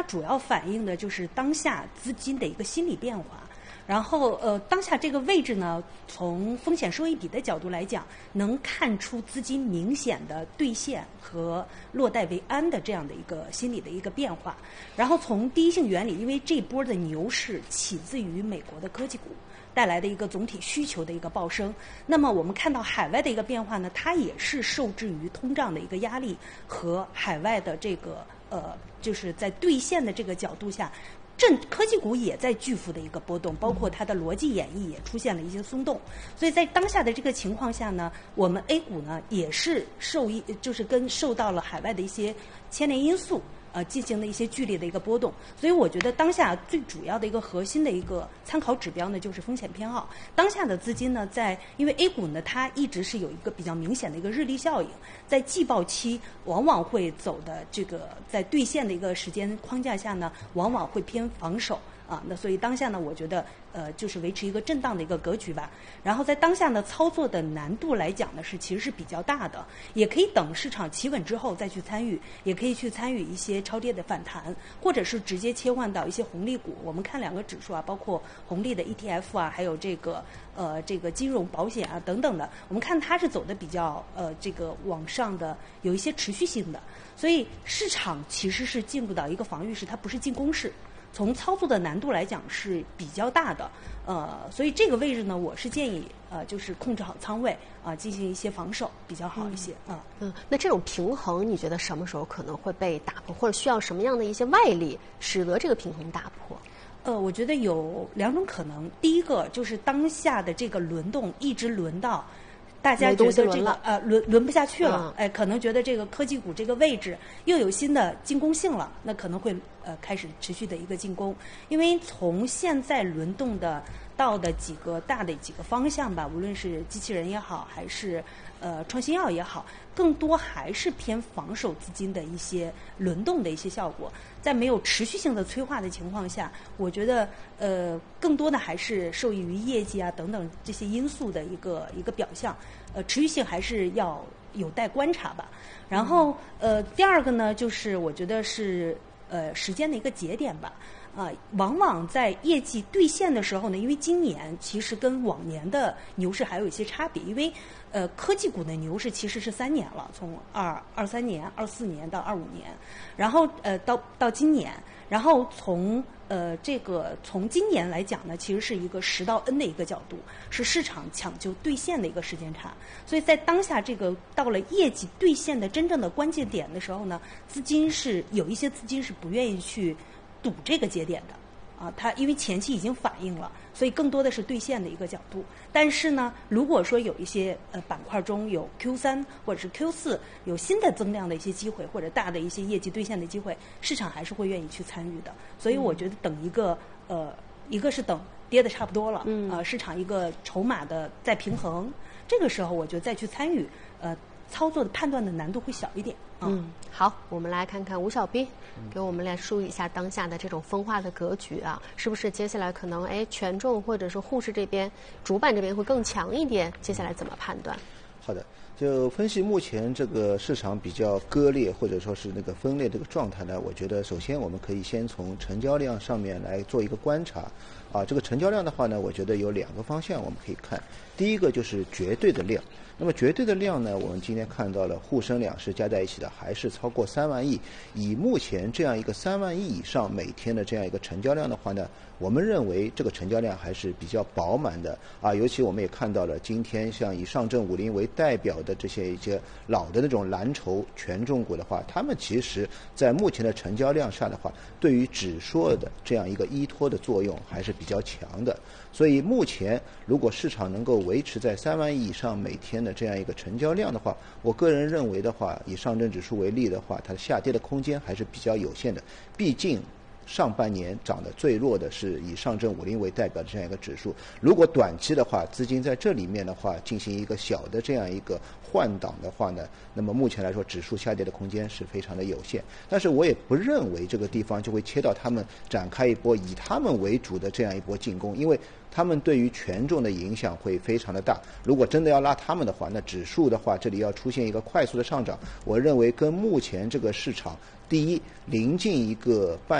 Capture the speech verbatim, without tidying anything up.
它主要反映的就是当下资金的一个心理变化。然后呃，当下这个位置呢，从风险收益比的角度来讲，能看出资金明显的兑现和落袋为安的这样的一个心理的一个变化。然后从第一性原理，因为这波的牛市起自于美国的科技股带来的一个总体需求的一个暴升，那么我们看到海外的一个变化呢，它也是受制于通胀的一个压力和海外的这个呃，就是在兑现的这个角度下。正科技股也在巨幅的一个波动，包括它的逻辑演绎也出现了一些松动，所以在当下的这个情况下呢，我们 A 股呢也是受益，就是跟受到了海外的一些牵连因素。呃，进行了一些剧烈的一个波动，所以我觉得当下最主要的一个核心的一个参考指标呢，就是风险偏好。当下的资金呢，在因为 A 股呢，它一直是有一个比较明显的一个日历效应，在季报期往往会走的这个在兑现的一个时间框架下呢，往往会偏防守。啊，那所以当下呢，我觉得呃就是维持一个震荡的一个格局吧。然后在当下呢，操作的难度来讲呢，是其实是比较大的，也可以等市场企稳之后再去参与，也可以去参与一些超跌的反弹，或者是直接切换到一些红利股。我们看两个指数啊，包括红利的 E T F 啊，还有这个呃这个金融保险啊等等的，我们看它是走的比较呃这个往上的，有一些持续性的。所以市场其实是进入到一个防御式，它不是进攻式。从操作的难度来讲是比较大的，呃，所以这个位置呢，我是建议呃，就是控制好仓位啊、呃，进行一些防守比较好一些啊。 嗯, 嗯，那这种平衡，你觉得什么时候可能会被打破，或者需要什么样的一些外力使得这个平衡打破？ 呃，我觉得有两种可能，第一个就是当下的这个轮动一直轮到。大家觉得这个呃轮轮不下去了，哎、呃，可能觉得这个科技股这个位置又有新的进攻性了，那可能会呃开始持续的一个进攻，因为从现在轮动的到的几个大的几个方向吧，无论是机器人也好，还是呃创新药也好，更多还是偏防守资金的一些轮动的一些效果。在没有持续性的催化的情况下，我觉得呃更多的还是受益于业绩啊等等这些因素的一个一个表象，呃持续性还是要有待观察吧。然后呃第二个呢，就是我觉得是呃时间的一个节点吧。啊、呃，往往在业绩兑现的时候呢，因为今年其实跟往年的牛市还有一些差别，因为呃科技股的牛市其实是三年了，从二二三年、二四年到二五年，然后呃到到今年，然后从呃这个从今年来讲呢，其实是一个十到 N 的一个角度，是市场抢救兑现的一个时间差，所以在当下这个到了业绩兑现的真正的关键点的时候呢，资金是有一些资金是不愿意去赌这个节点的，啊，它因为前期已经反映了，所以更多的是兑现的一个角度。但是呢，如果说有一些呃板块中有 Q 三或者是 Q 四有新的增量的一些机会，或者大的一些业绩兑现的机会，市场还是会愿意去参与的。所以我觉得等一个呃，一个是等跌的差不多了，嗯，啊、呃，市场一个筹码的再平衡，这个时候我觉得再去参与，呃。操作的判断的难度会小一点。 嗯，好，我们来看看吴小兵，给我们来梳理一下当下的这种分化的格局啊，是不是接下来可能哎权重或者说沪市这边主板这边会更强一点？接下来怎么判断？ 好的，就分析目前这个市场比较割裂或者说是那个分裂这个状态呢，我觉得首先我们可以先从成交量上面来做一个观察。啊，这个成交量的话呢，我觉得有两个方向我们可以看。第一个就是绝对的量，那么绝对的量呢，我们今天看到了沪深两市加在一起的还是超过三万亿。以目前这样一个三万亿以上每天的这样一个成交量的话呢，我们认为这个成交量还是比较饱满的啊。尤其我们也看到了今天像以上证五零为代表的这些一些老的那种蓝筹权重股的话，他们其实在目前的成交量上的话，对于指数的这样一个依托的作用还是比较强的。所以目前如果市场能够维持在三万亿以上每天的这样一个成交量的话，我个人认为的话，以上证指数为例的话，它的下跌的空间还是比较有限的。毕竟上半年涨得最弱的是以上证五零为代表的这样一个指数，如果短期的话资金在这里面的话进行一个小的这样一个换挡的话呢，那么目前来说指数下跌的空间是非常的有限。但是我也不认为这个地方就会切到他们展开一波以他们为主的这样一波进攻，因为他们对于权重的影响会非常的大。如果真的要拉他们的话，那指数的话这里要出现一个快速的上涨，我认为跟目前这个市场第一临近一个半